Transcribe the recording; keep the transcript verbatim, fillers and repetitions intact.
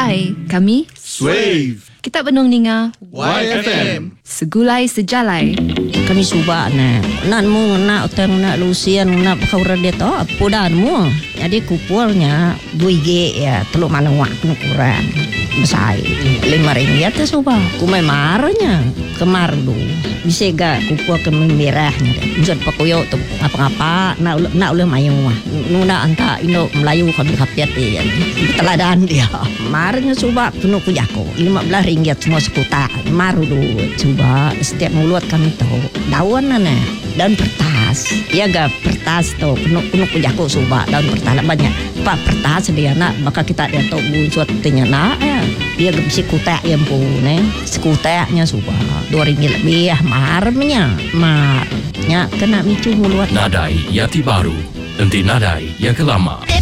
Hai, kami Swave Kita Benung Ninga Y F M Segulai Sejalai. Kami suba na nan mo na utang na lusian na pakawra dito apudan mo jadi kupurnya dua G ya teluk mana waktu kurang besar lima ringgit tu suba kumai marnya kemar du bisa ga kupur ke merahnya bisa pakuyo tu apa-apa na na uleh mayung nuna anta Indo Melayu kami kapiat dia teladan dia marnya suba penuh kujako lima belas ringgit semua sekuta maru du coba setiap mulut kami tahu daun na daun pertas ya ga pertas tu penuh penuh kujako suba daun pertas banyak pak pertas dia nak maka kita dia tahu buat tanya nak ya dia bisa kutak yang pun sekutaknya suba dua ringgit lebih ya marnya marnya kena micu mulut Nadai Yati Baru, nanti nadai yang kelama.